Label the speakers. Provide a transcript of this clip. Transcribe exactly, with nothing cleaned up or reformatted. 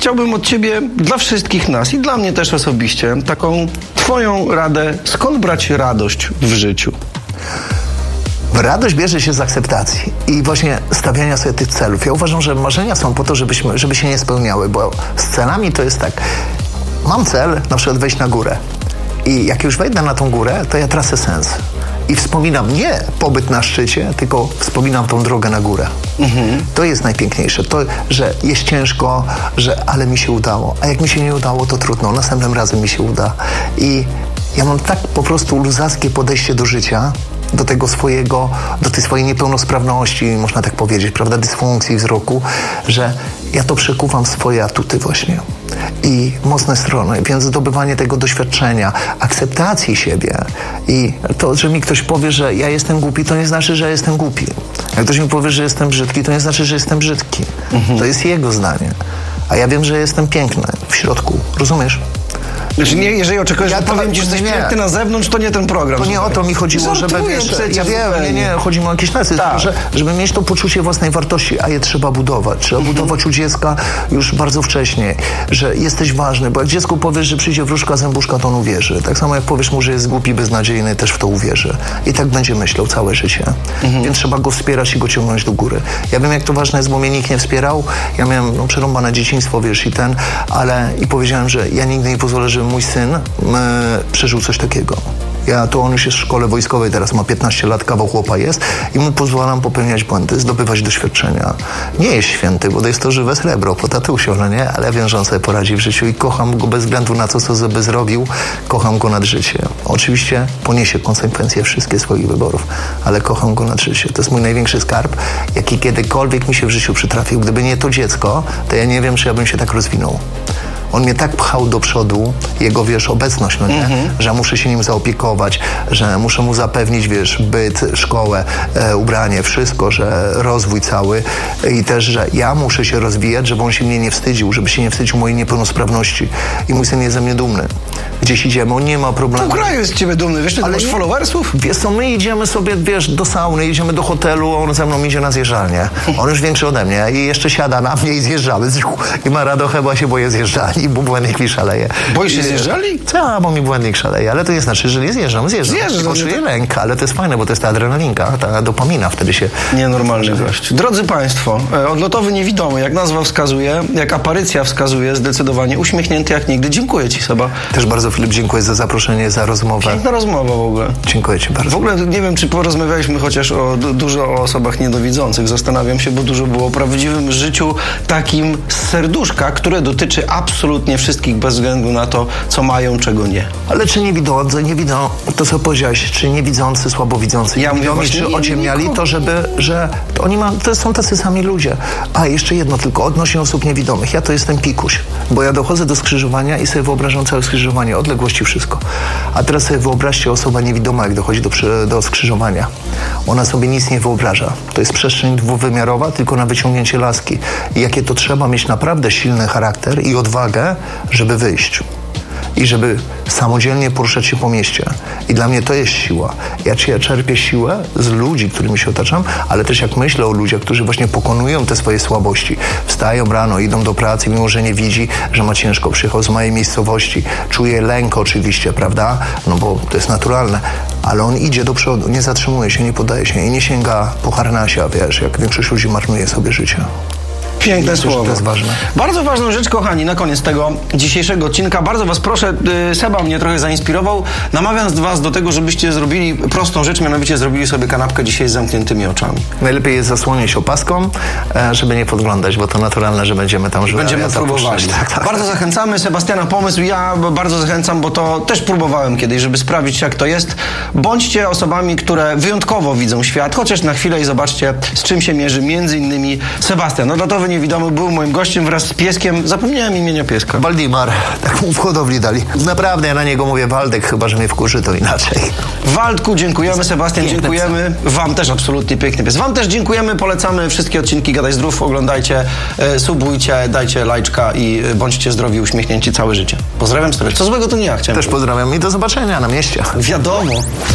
Speaker 1: chciałbym od ciebie, dla wszystkich nas i dla mnie też osobiście, taką twoją radę, skąd brać radość w życiu?
Speaker 2: Radość bierze się z akceptacji i właśnie stawiania sobie tych celów. Ja uważam, że marzenia są po to, żebyśmy, żeby się nie spełniały, bo z celami to jest tak, mam cel na przykład wejść na górę i jak już wejdę na tą górę, to ja tracę sens. I wspominam nie pobyt na szczycie, tylko wspominam tą drogę na górę. Mhm. To jest najpiękniejsze. To, że jest ciężko, że ale mi się udało. A jak mi się nie udało, to trudno. Następnym razem mi się uda. I ja mam tak po prostu luzackie podejście do życia, do tego swojego, do tej swojej niepełnosprawności, można tak powiedzieć, prawda, dysfunkcji wzroku, że ja to przekuwam w swoje atuty właśnie i mocne strony, więc zdobywanie tego doświadczenia, akceptacji siebie i to, że mi ktoś powie, że ja jestem głupi, to nie znaczy, że jestem głupi. Jak ktoś mi powie, że jestem brzydki, to nie znaczy, że jestem brzydki. Mhm. To jest jego zdanie. A ja wiem, że jestem piękny w środku. Rozumiesz?
Speaker 1: Znaczy nie, jeżeli oczekujesz, ja że powiem ci, że jesteś piękny na zewnątrz, to nie ten program.
Speaker 2: To nie o to mi chodziło, żeby, wiesz, ja wiem, nie, nie, chodzi mi o jakieś lesy, tak. że, żeby mieć to poczucie własnej wartości, a je trzeba budować. Trzeba mhm. budować u dziecka już bardzo wcześnie, że jesteś ważny, bo jak dziecku powiesz, że przyjdzie wróżka, zębuszka, to on uwierzy. Tak samo jak powiesz mu, że jest głupi, beznadziejny, też w to uwierzy. I tak będzie myślał całe życie. Mhm. Więc trzeba go wspierać i go ciągnąć do góry. Ja wiem, jak to ważne jest, bo mnie nikt nie wspierał. Ja miałem no, przerąbane dzieciństwo, wiesz, i ten, ale i powiedziałem, że ja nigdy nie pozwolę, żeby mój syn przeżył coś takiego. Ja, to on już jest w szkole wojskowej, teraz ma piętnaście lat, kawał chłopa jest i mu pozwalam popełniać błędy, zdobywać doświadczenia. Nie jest święty, bo to jest to żywe srebro, po tatusiu, no nie? Ale wiem, że on sobie poradzi w życiu i kocham go bez względu na to, co sobie zrobił, kocham go nad życie. Oczywiście poniesie konsekwencje wszystkie swoich wyborów, ale kocham go nad życie. To jest mój największy skarb, jaki kiedykolwiek mi się w życiu przytrafił. Gdyby nie to dziecko, to ja nie wiem, czy ja bym się tak rozwinął. On mnie tak pchał do przodu, jego, wiesz, obecność, no nie? Mm-hmm. Że muszę się nim zaopiekować, że muszę mu zapewnić, wiesz, byt, szkołę, e, ubranie, wszystko, że rozwój cały i też, że ja muszę się rozwijać, żeby on się mnie nie wstydził, żeby się nie wstydził mojej niepełnosprawności. I mój syn jest ze mnie dumny. Gdzieś idziemy, on nie ma problemu.
Speaker 1: W kraju jest z ciebie dumny, wiesz, ty ale masz nie... followersów?
Speaker 2: Wiesz co, my idziemy sobie, wiesz, do sauny, idziemy do hotelu, on ze mną idzie na zjeżdżalnię. On już większy ode mnie i jeszcze siada na mnie i zjeżdżamy. I ma radochę, bo ja się boję zjeżdżali, bo błędnik mi szaleje.
Speaker 1: Boisz się zjeżdżali?
Speaker 2: Tak, bo mi błędnik szaleje, ale to nie znaczy, że nie zjeżdżam, zjeżdżam. Zjeżdżam, czuję lęk, ale to jest fajne, bo to jest ta adrenalinka, ta dopamina, wtedy się...
Speaker 1: Nienormalny gość. Drodzy Państwo, odlotowy niewidomy, jak nazwa wskazuje, jak aparycja wskazuje, zdecydowanie uśmiechnięty jak nigdy. Dziękuję ci, Seba.
Speaker 2: Też bardzo, Filip, dziękuję za zaproszenie, za rozmowę.
Speaker 1: Piękna rozmowa w ogóle.
Speaker 2: Dziękuję ci bardzo.
Speaker 1: W ogóle nie wiem, czy porozmawialiśmy chociaż o, dużo o osobach niedowidzących. Zastanawiam się, bo dużo było o prawdziwym życiu takim z serduszka, które dotyczy absolutnie wszystkich bez względu na to, co mają, czego nie.
Speaker 2: Ale czy niewidzący, nie widzą, to co powiedziałeś, czy niewidzący, słabowidzący,
Speaker 1: ja
Speaker 2: mówię,
Speaker 1: właśnie,
Speaker 2: czy
Speaker 1: nie,
Speaker 2: ociemniali,
Speaker 1: nie,
Speaker 2: to żeby, że to oni ma, to są tacy sami ludzie. A jeszcze jedno tylko, odnośnie osób niewidomych. Ja to jestem pikuś, bo ja dochodzę do skrzyżowania i sobie wyobrażam całe skrzyżowanie, odległości, wszystko. A teraz sobie wyobraźcie osoba niewidoma, jak dochodzi do, do skrzyżowania. Ona sobie nic nie wyobraża. To jest przestrzeń dwuwymiarowa, tylko na wyciągnięcie laski. I jakie to trzeba mieć naprawdę silny charakter i odwagę, żeby wyjść. I żeby samodzielnie poruszać się po mieście. I dla mnie to jest siła. Ja czerpię siłę z ludzi, którymi się otaczam, ale też jak myślę o ludziach, którzy właśnie pokonują te swoje słabości. Wstają rano, idą do pracy, mimo że nie widzi, że ma ciężko. Przyjechał z mojej miejscowości. Czuje lęk oczywiście, prawda? No bo to jest naturalne. Ale on idzie do przodu, nie zatrzymuje się, nie podaje się i nie sięga po harnasia, wiesz, jak większość ludzi marnuje sobie życie.
Speaker 1: Piękne
Speaker 2: Myślę,
Speaker 1: słowo.
Speaker 2: To jest ważne.
Speaker 1: Bardzo ważną rzecz, kochani, na koniec tego dzisiejszego odcinka. Bardzo was proszę, yy, Seba mnie trochę zainspirował, namawiając was do tego, żebyście zrobili prostą rzecz, mianowicie zrobili sobie kanapkę dzisiaj z zamkniętymi oczami.
Speaker 2: Najlepiej jest zasłonić opaską, e, żeby nie podglądać, bo to naturalne, że będziemy tam żyli.
Speaker 1: Będziemy próbowali. Tak, tak. Bardzo zachęcamy. Sebastiana pomysł. Ja bardzo zachęcam, bo to też próbowałem kiedyś, żeby sprawdzić, jak to jest. Bądźcie osobami, które wyjątkowo widzą świat, chociaż na chwilę i zobaczcie, z czym się mierzy między innymi Sebastian. Odlotowy niewidomy był moim gościem wraz z pieskiem. Zapomniałem imienia pieska.
Speaker 2: Waldimar. Tak mu w hodowli dali. Naprawdę, ja na niego mówię Waldek, chyba że mnie wkurzy, to inaczej.
Speaker 1: Waldku, dziękujemy. Sebastian,
Speaker 2: Piękne
Speaker 1: dziękujemy. Psy. Wam też absolutnie piękny pies. Wam też dziękujemy. Polecamy wszystkie odcinki Gadaj Zdrów. Oglądajcie, e, subujcie, dajcie lajczka i e, bądźcie zdrowi, uśmiechnięci całe życie. Pozdrawiam serdecznie. Co złego to nie ja chciałem.
Speaker 2: Też pozdrawiam i do zobaczenia na mieście.
Speaker 1: Wiadomo.